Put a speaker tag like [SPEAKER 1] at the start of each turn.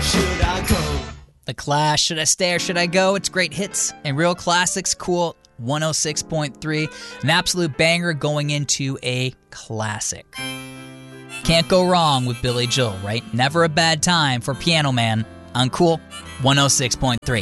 [SPEAKER 1] should I go?
[SPEAKER 2] The Clash, Should I Stay or Should I Go? It's great hits and real classics. Cool 106.3. An absolute banger going into a classic. Can't go wrong with Billy Joel, right? Never a bad time for Piano Man on Cool 106.3.